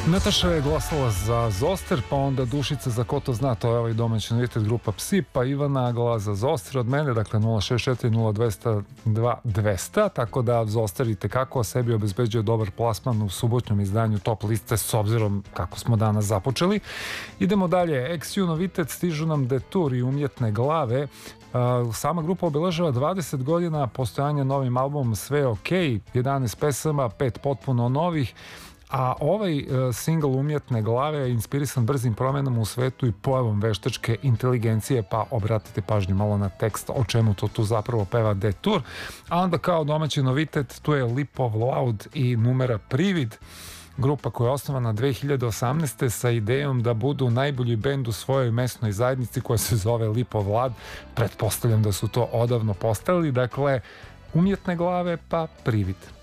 Nataša je glasala za Zoster, pa onda Dušica za Ko to zna, to je ovaj domaći novitet grupa Psi, pa Ivana glasa za Zoster od mene, dakle 064 0200 200, tako da Zoster i tekako sebi obezbeđuje dobar plasman u subotnjom izdanju Top liste s obzirom kako smo danas započeli. Idemo dalje, XU novitet, stižu nam Detour i Umjetne glave. Sama grupa obeležava 20 godina postojanja novim albumom Sve ok, 11 pesama, 5 potpuno novih. A ovaj singl Umjetne glave je inspirisan brzim promenama u svetu i pojavom veštačke inteligencije, pa obratite pažnju malo na tekst o čemu to tu zapravo peva Detour. A onda kao domaći novitet tu je Lipov Loud i Numera Privid, grupa koja je osnovana 2018. sa idejom da budu najbolji bend u svojoj mesnoj zajednici koja se zove Lipov Vlad. Pretpostavljam da su to odavno postali, dakle Umjetne glave pa Privid.